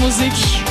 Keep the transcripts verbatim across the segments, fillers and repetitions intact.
Musik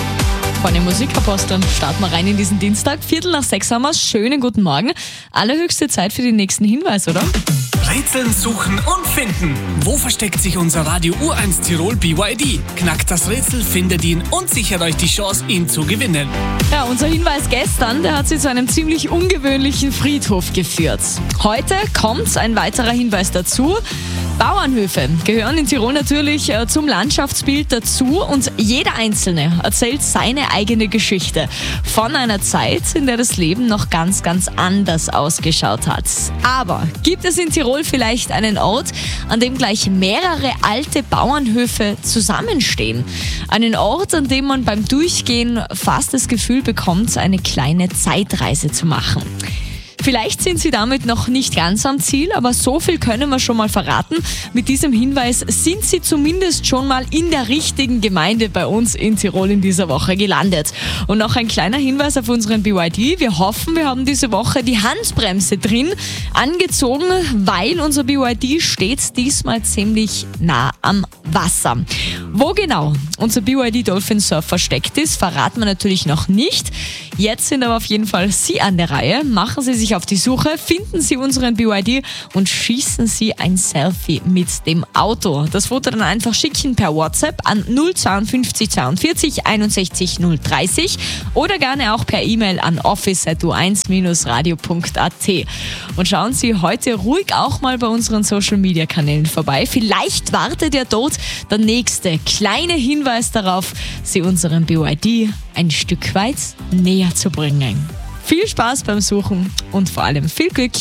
von den Musikaposteln. Starten wir rein in diesen Dienstag. Viertel nach sechs haben wir. Schönen guten Morgen. Allerhöchste Zeit für den nächsten Hinweis, oder? Rätseln, suchen und finden. Wo versteckt sich unser Radio U eins Tirol B Y D? Knackt das Rätsel, findet ihn und sichert euch die Chance, ihn zu gewinnen. Ja, unser Hinweis gestern, der hat sie zu einem ziemlich ungewöhnlichen Friedhof geführt. Heute kommt ein weiterer Hinweis dazu. Bauernhöfe gehören in Tirol natürlich äh, zum Landschaftsbild dazu und jeder Einzelne erzählt seine eigene Geschichte von einer Zeit, in der das Leben noch ganz, ganz anders ausgeschaut hat. Aber gibt es in Tirol vielleicht einen Ort, an dem gleich mehrere alte Bauernhöfe zusammenstehen? Einen Ort, an dem man beim Durchgehen fast das Gefühl bekommt, eine kleine Zeitreise zu machen. Vielleicht sind Sie damit noch nicht ganz am Ziel, aber so viel können wir schon mal verraten. Mit diesem Hinweis sind Sie zumindest schon mal in der richtigen Gemeinde bei uns in Tirol in dieser Woche gelandet. Und noch ein kleiner Hinweis auf unseren B Y D. Wir hoffen, wir haben diese Woche die Handbremse drin angezogen, weil unser B Y D steht diesmal ziemlich nah am Wasser. Wo genau unser B Y D Dolphin Surf versteckt ist, verraten wir natürlich noch nicht. Jetzt sind aber auf jeden Fall Sie an der Reihe. Machen Sie sich auf die Suche, finden Sie unseren B Y D und schießen Sie ein Selfie mit dem Auto. Das Foto dann einfach schicken per WhatsApp an null fünf zwei zweiundvierzig einundsechzig null dreißig oder gerne auch per E-Mail an office at u eins radio punkt a t. Und schauen Sie heute ruhig auch mal bei unseren Social-Media-Kanälen vorbei. Vielleicht wartet ja dort der nächste kleine Hinweis darauf, Sie unseren B Y D ein Stück weit näher zu bringen. Viel Spaß beim Suchen und vor allem viel Glück.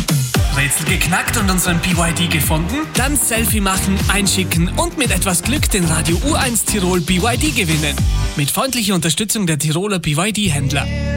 Rätsel geknackt und unseren B Y D gefunden? Dann Selfie machen, einschicken und mit etwas Glück den Radio U eins Tirol B Y D gewinnen. Mit freundlicher Unterstützung der Tiroler B Y D-Händler.